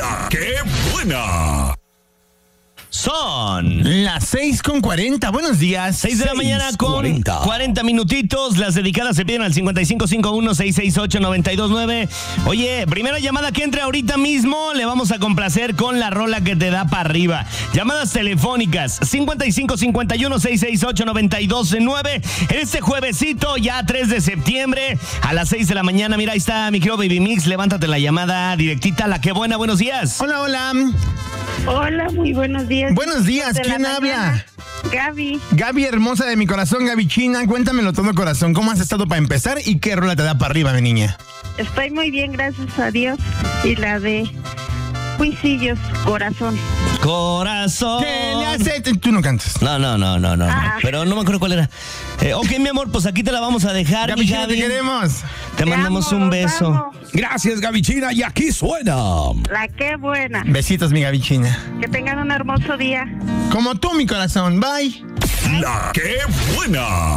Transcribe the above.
La que buena. Son las 6:40. Buenos días. 6 de la mañana con 40 minutitos. Las dedicadas se piden al 5551-668-929. Oye, primera llamada que entre ahorita mismo. Le vamos a complacer con la rola que te da para arriba. Llamadas telefónicas 5551-668-929. En este juevesito, ya 3 de septiembre, a las 6 de la mañana. Mira, ahí está mi querido Baby Mix. Levántate la llamada directita. La que buena, buenos días. Hola, hola. Hola, muy buenos días. Buenos días, ¿quién habla? Gaby. Gaby, hermosa de mi corazón, Gaby China. Cuéntamelo todo, corazón. ¿Cómo has estado para empezar y qué rola te da para arriba, mi niña? Estoy muy bien, gracias a Dios. Y la de Cuisillos, Corazón. Corazón. ¿Qué le hace? Tú no cantas. No. Pero no me acuerdo cuál era. Ok, mi amor, pues aquí te la vamos a dejar. Gaby China, te queremos. Te mandamos un beso. Amo. Gracias, Gaby China. Y aquí suena. La que buena. Besitos, mi Gaby China. Que tengan un hermoso día. Como tú, mi corazón. Bye. La que buena.